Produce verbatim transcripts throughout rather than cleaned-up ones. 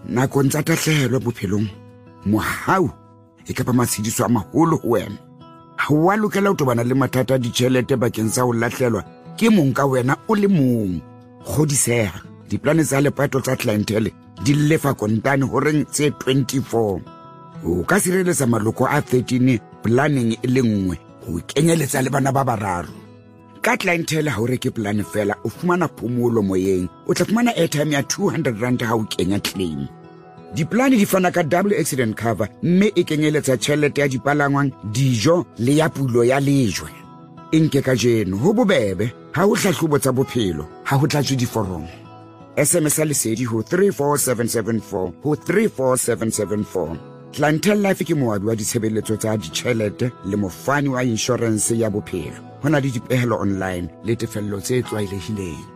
nakong tsa tahlehelo bophelong mohau e ka ba matshediso a maholo ho wena. Ha wa lokela ho tobana le mathata a ditjhelete bakeng sa ho lahlelwa ke mong ka wena o le mong. Kgodiseha, diplane tsa lepato tsa clientele di lefa kontane horeng tse twenty-four. O ka sireletsa maloko a thirteen planning e le nngwe ho kenyeletsa le bana ba bararo. Ka clientele ha o reke plan fela o fumana phomolo moyeng, o tla fumana airtime ya two hundred rand ha o kenya claim. Diplane di fana ka double accident cover mme e kenyeletsa tjhelete ya dipalangwang, dijo le ya pulo ya lejwe. E nke ka jeno ho bobebe ha o hlahlobo tsa bophelo ha ho tlatswe diforomo. S M S lesedi ho three four seven seven four ho three four seven seven four. Clientele Life ke moabi wa ditshebeletso tsa ditjhelete le mofani wa insurance ya bophelo. Hona le dipehelo online le tefello tse tlwaelehileng.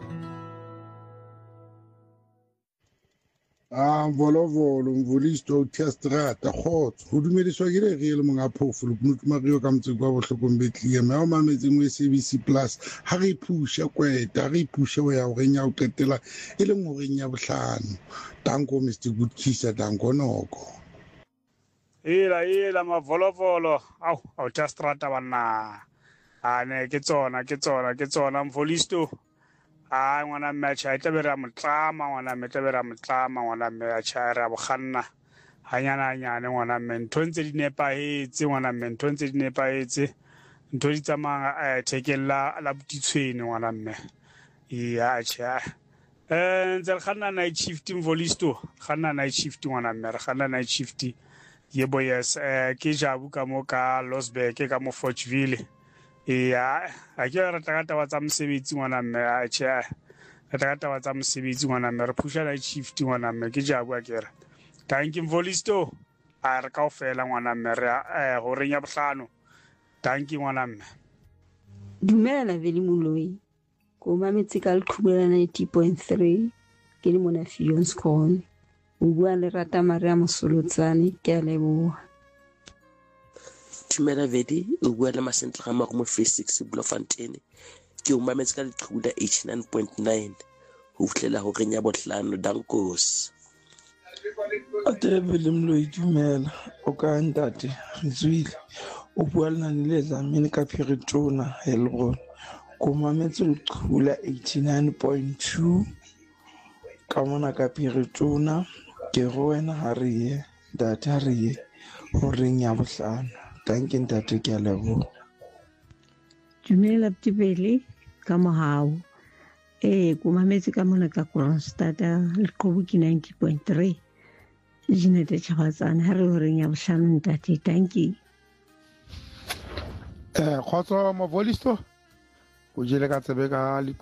Ah, volovolo mvulisto Thestrata khotso ho dumediswa ke re re le monga phofolo Mario ka mtsego wa bohlokong Bethlehem ya o mametseng mo S A B C Plus ha re phusha kweta re phusha ho ya ho renya o qetela e leng ho renya bohlano. Danko Mister Goodkisa danko noko. Ila ila mavolovolo au au Thestrata bana ane ke tsona ke tsona ke tsona mvulisto. Ah, ngwana mme a tjha tlabera motlama ngwana mme tlabera motlama ngwana mme a tjha ra bokganna hanyana hanyane ngwana mme ntho ntse di nepahetse ngwana mme ntho ntse di nepahetse ntho di tsamaya eh thekella la butitshwene ngwana mme ya tjha eh ntse re khanna night shift mvolisto khanna night shift ngwana mme re khanna night shift yebo yes eh ke jabu ka mo ka Losberg ka mo Fortville. Ya a ke re tla ka taba tsa mosebetsi ngwana mme a tjha re tla ka taba tsa mosebetsi ngwana mme re phusha night shift ngwana mme ke jabu a kere thank you mvolisto a re kaofela ngwana mme re eh ho renya bohlano thank you ngwana mme. Dumela Veli Moloi ko mametse ka leqhubela ninety point three ke le mona Fionscon o bua le rata Maria Mosolotsane ke a leboha. Tumela Vedi o bua le masentle ga mo phase six Bloemfontein ke o mametse ka leqhuda eighty-nine point nine ho fihlela ho renya bohlano dankos. Atebele Moloi dumela o ka ntate re tswile o bua le nang le zamini ka Piritona Helron ko mametse leqhuda eighty-nine point two ka mona ka Piritona ke go wena ha re ye data re ye ho renya bohlano. Thank you ntate ke a leboha. Dumela Tibele ka mohau eh ko mametse ka mona ka Kronstad le qobuki ninety point three Jinete Chabatsana ha re ho renya bohlano ntate. Thank you. Eh khotso mavolisto o jele ka tsebe ka